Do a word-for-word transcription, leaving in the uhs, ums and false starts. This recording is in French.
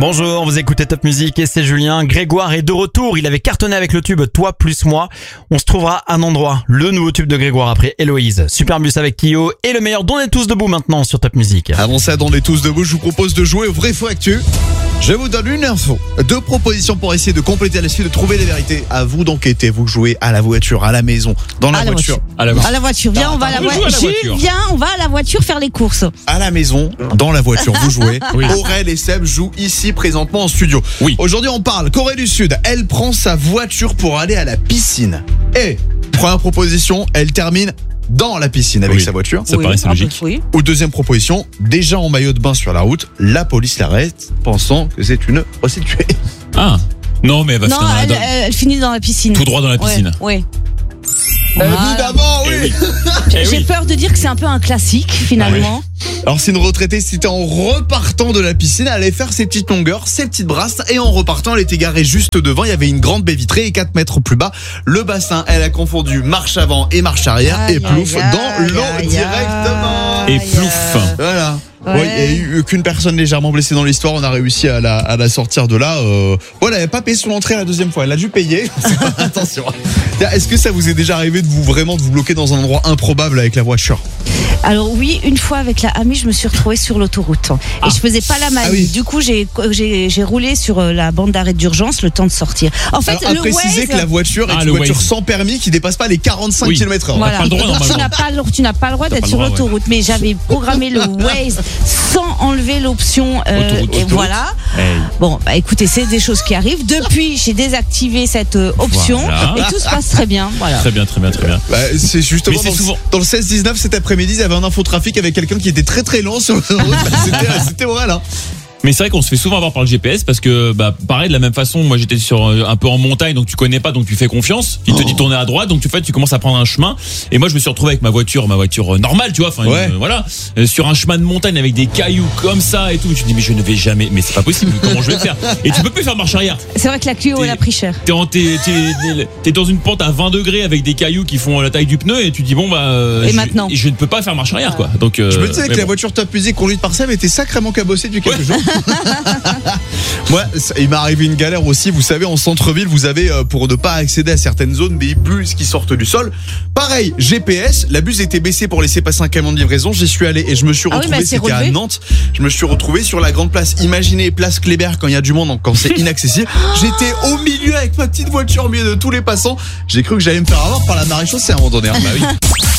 Bonjour, vous écoutez Top Music et c'est Julien. Grégoire est de retour, il avait cartonné avec le tube Toi plus moi. On se trouvera à un endroit, le nouveau tube de Grégoire après Héloïse. Superbus avec Kyo et le meilleur d'On est tous debout maintenant sur Top Music. Avant ça, dans les tous debout, je vous propose de jouer au vrai faux actu. Je vous donne une info, deux propositions pour essayer de compléter la suite, de trouver les vérités. À vous d'enquêter, vous jouez à la voiture, à la maison, dans la, À la voiture. voiture. À la voiture. À la voiture, viens, on va à la on joue à la voiture. voiture. Jules, viens, on va à la voiture faire les courses. À la maison, dans la voiture, vous jouez. Oui. Aurel et Seb jouent ici présentement en studio. Oui. Aujourd'hui, on parle Corée du Sud. Elle prend sa voiture pour aller à la piscine. Et première proposition, elle termine dans la piscine avec Oui. sa voiture. Ça paraît, c'est un peu, logique. oui. Ou deuxième proposition, déjà en maillot de bain sur la route, la police l'arrête, pensant que c'est une prostituée. Ah non, mais elle va Non, finir elle, dans- elle- elle finit dans la piscine. tout droit dans la piscine. Ouais. ouais. Voilà. Évidemment, oui. Eh oui. Eh J'ai oui. peur de dire que c'est un peu un classique finalement. Alors c'est une retraitée, c'était en repartant de la piscine, elle allait faire ses petites longueurs, ses petites brasses, et en repartant, elle était garée juste devant, il y avait une grande baie vitrée et quatre mètres plus bas, le bassin, elle a confondu marche avant et marche arrière, Aïe, et plouf, aïe, aïe, dans l'eau aïe, directement. aïe, Et aïe. plouf. Voilà. Ouais. Ouais, il n'y a eu qu'une personne légèrement blessée dans l'histoire, on a réussi à la, à la sortir de là. Euh... Voilà, elle n'avait pas payé son entrée la deuxième fois, elle a dû payer. Attention. Est-ce que ça vous est déjà arrivé de vous vraiment de vous bloquer dans un endroit improbable avec la voiture? Alors oui, une fois avec la Ami, je me suis retrouvée sur l'autoroute et je faisais pas la manie. Ah oui. Du coup, j'ai j'ai j'ai roulé sur euh, la bande d'arrêt d'urgence le temps de sortir. En fait, Alors, à le préciser Waze, que la voiture est Ah, une le voiture Waze. sans permis qui dépasse pas les quarante-cinq Oui. kilomètres heure. voilà. pas le droit, Donc, tu normalement. n'as pas le, tu n'as pas le droit T'as d'être pas le sur droit, ouais. l'autoroute, mais j'avais programmé le Waze sans enlever l'option euh, Autoroute, et autoroute. voilà. Hey. Bon, bah écoutez, c'est des choses qui arrivent. Depuis, j'ai désactivé cette euh, option Voilà. et tout se passe très bien. Voilà. Très bien, très bien, très bien. Bah, c'est justement Mais c'est dans, le- souvent- dans le seize dix-neuf cet après-midi, il y avait un infotrafic avec quelqu'un qui était très très lent sur la route. Bah, c'était, c'était vrai là. Mais c'est vrai qu'on se fait souvent avoir par le G P S parce que, bah, pareil, de la même façon, moi j'étais sur euh, un peu en montagne, donc tu connais pas, donc tu fais confiance. Il te dit tourner à droite, donc tu fais, tu commences à prendre un chemin. Et moi je me suis retrouvé avec ma voiture, ma voiture euh, normale, tu vois, enfin Ouais. euh, voilà, euh, sur un chemin de montagne avec des cailloux comme ça et tout. Tu te dis mais je ne vais jamais, mais c'est pas possible. Comment je vais faire? Et tu peux plus faire marche arrière. C'est vrai que la Clio, elle a pris cher. T'es, en- t'es, t'es, t'es dans une pente à vingt degrés avec des cailloux qui font la taille du pneu et tu dis bon bah euh, Et je, maintenant je ne peux pas faire marche arrière quoi. Donc euh, Je me disais que mais la bon. voiture Top Music conduite par Seb était sacrément cabossée depuis quelques jours. Moi, ça- il m'est arrivé une galère aussi. Vous savez, en centre-ville, vous avez, euh, pour ne pas accéder à certaines zones, des bus qui sortent du sol. Pareil, G P S, la bus était baissée pour laisser passer un camion de livraison. J'y suis allé et je me suis Ah oui, retrouvé, mais elle s'est c'était à relevée. Nantes. Je me suis retrouvé sur la grande place. Imaginez, place Kléber quand il y a du monde, donc quand c'est inaccessible. J'étais au milieu avec ma petite voiture au milieu de tous les passants. J'ai cru que j'allais me faire avoir par la maréchaussée à un moment donné. hein. Bah oui.